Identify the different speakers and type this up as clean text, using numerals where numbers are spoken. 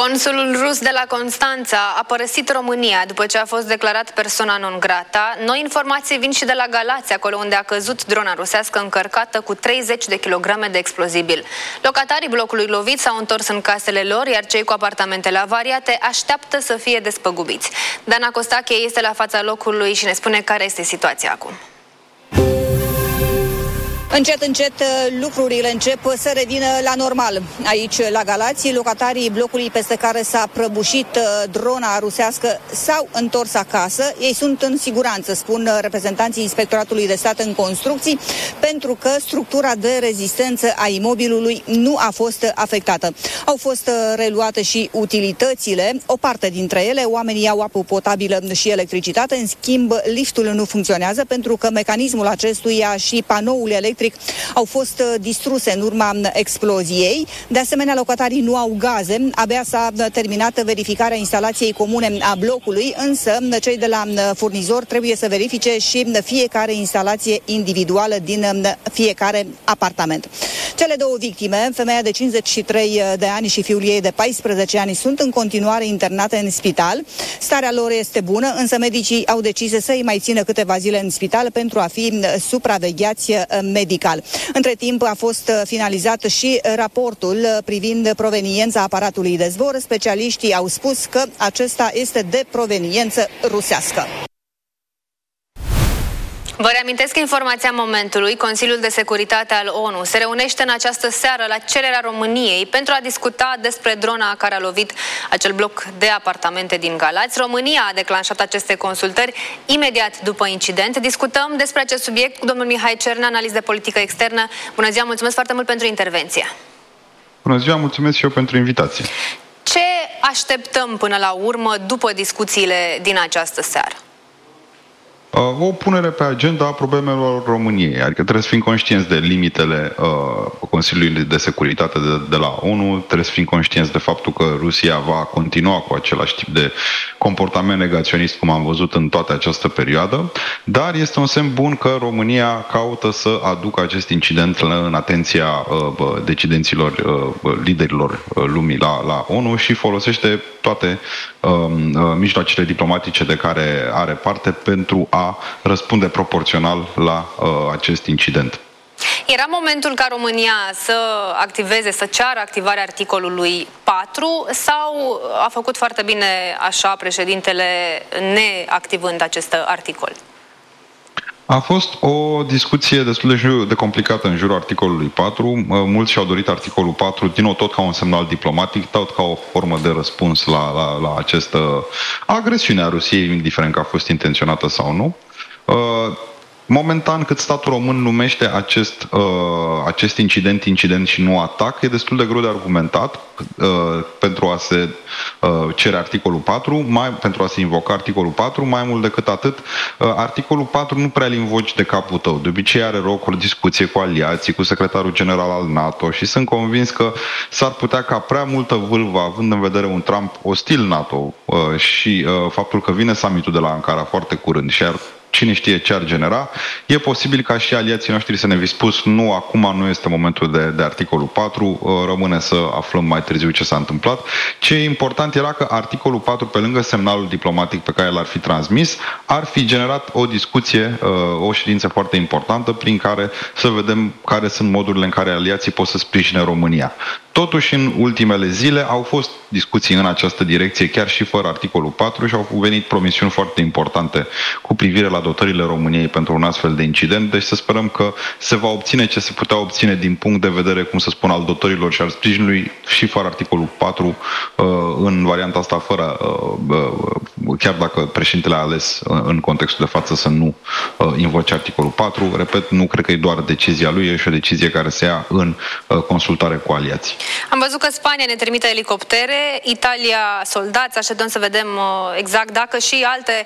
Speaker 1: Consulul rus de la Constanța a părăsit România după ce a fost declarat persona non grata. Noi informații vin și de la Galați, acolo unde a căzut drona rusească încărcată cu 30 de kilograme de explozibil. Locatarii blocului lovit s-au întors în casele lor, iar cei cu apartamentele avariate așteaptă să fie despăgubiți. Dana Costache este la fața locului și ne spune care este situația acum.
Speaker 2: Încet, încet, lucrurile încep să revină la normal. Aici, la Galați, locatarii blocului peste care s-a prăbușit drona rusească s-au întors acasă. Ei sunt în siguranță, spun reprezentanții Inspectoratului de Stat în Construcții, pentru că structura de rezistență a imobilului nu a fost afectată. Au fost reluate și utilitățile, o parte dintre ele, oamenii au apă potabilă și electricitate, în schimb liftul nu funcționează pentru că mecanismul acestuia și panoul electric au fost distruse în urma exploziei. De asemenea, locatarii nu au gaze. Abia s-a terminat verificarea instalației comune a blocului, însă cei de la furnizor trebuie să verifice și fiecare instalație individuală din fiecare apartament. Cele două victime, femeia de 53 de ani și fiul ei de 14 ani, sunt în continuare internate în spital. Starea lor este bună, însă medicii au decis să îi mai țină câteva zile în spital pentru a fi supravegheați medical. Între timp a fost finalizat și raportul privind proveniența aparatului de zbor. Specialiștii au spus că acesta este de proveniență rusească.
Speaker 1: Vă reamintesc informația momentului. Consiliul de Securitate al ONU se reunește în această seară la cererea României pentru a discuta despre drona care a lovit acel bloc de apartamente din Galați. România a declanșat aceste consultări imediat după incident. Discutăm despre acest subiect cu domnul Mihai Cernea, analist de politică externă. Bună ziua, mulțumesc foarte mult pentru intervenție.
Speaker 3: Bună ziua, mulțumesc și eu pentru invitație.
Speaker 1: Ce așteptăm până la urmă după discuțiile din această seară?
Speaker 3: O punere pe agenda a problemelor României, adică trebuie să fim conștienți de limitele Consiliului de Securitate de la ONU, trebuie să fim conștienți de faptul că Rusia va continua cu același tip de comportament negaționist cum am văzut în toată această perioadă, dar este un semn bun că România caută să aducă acest incident în atenția decidenților, liderilor lumii la ONU și folosește toate mijloacele diplomatice de care are parte pentru a răspunde proporțional la acest incident.
Speaker 1: Era momentul ca România să activeze, să ceară activarea articolului 4 sau a făcut foarte bine așa președintele neactivând acest articol?
Speaker 3: A fost o discuție destul de complicată în jurul articolului 4. Mulți și-au dorit articolul 4, din nou tot ca un semnal diplomatic, tot ca o formă de răspuns la această agresiune a Rusiei, indiferent că a fost intenționată sau nu. Momentan, cât statul român numește acest incident și nu atac, e destul de greu de argumentat pentru a se cere articolul 4, pentru a se invoca articolul 4, mai mult decât atât, articolul 4 nu prea îl invoci de capul tău. De obicei are loc o discuție cu aliații, cu secretarul general al NATO și sunt convins că s-ar putea ca prea multă vâlvă, având în vedere un Trump ostil NATO și faptul că vine summitul de la Ankara foarte curând și cine știe ce ar genera, e posibil ca și aliații noștri să ne fi spus nu, acum nu este momentul de articolul 4, rămâne să aflăm mai târziu ce s-a întâmplat. Ce e important era că articolul 4, pe lângă semnalul diplomatic pe care l-ar fi transmis, ar fi generat o discuție, o ședință foarte importantă prin care să vedem care sunt modurile în care aliații pot să sprijine România. Totuși, în ultimele zile au fost discuții în această direcție, chiar și fără articolul 4, și au venit promisiuni foarte importante cu privire la dotările României pentru un astfel de incident. Deci să sperăm că se va obține ce se putea obține din punct de vedere, cum să spun, al dotărilor și al sprijinului și fără articolul 4 în varianta asta, fără, chiar dacă președintele a ales în contextul de față să nu invoce articolul 4. Repet, nu cred că e doar decizia lui, e și o decizie care se ia în consultare cu aliații.
Speaker 1: Am văzut că Spania ne trimite elicoptere, Italia soldați, așteptăm să vedem exact dacă și alte